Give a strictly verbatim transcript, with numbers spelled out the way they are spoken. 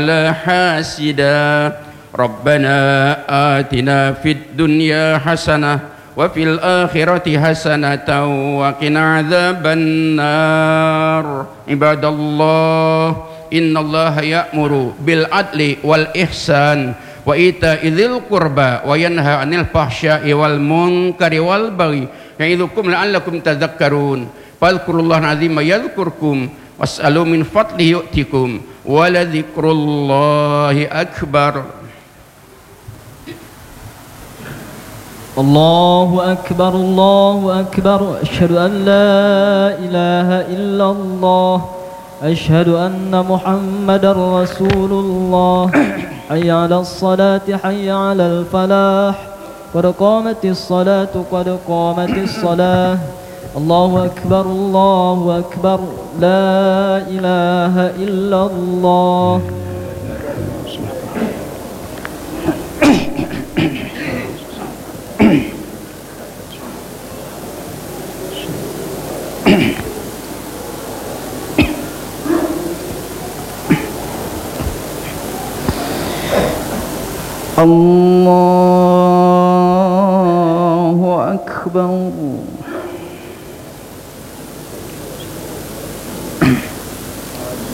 لا حاسدا ربنا آتنا في الدنيا حسنة وفي الآخرة حسنة وقنا عذاب النار عباد الله إن الله يأمر بالعدل والإحسان وإيتاء ذي القربى وينهى عن الفحشاء والمنكر والبغي يعظكم لعلكم تذكرون فاذكروا الله العظيم يذكركم واسألوا من فضله يؤتكم ولذكر الله أكبر. الله أكبر الله أكبر أشهد أن لا إله إلا الله أشهد أن محمدا رسول الله حي على الصلاة حي على الفلاح قد قامت الصلاة قد قامت الصلاة الله أكبر الله أكبر لا إله إلا الله. الله أكبر.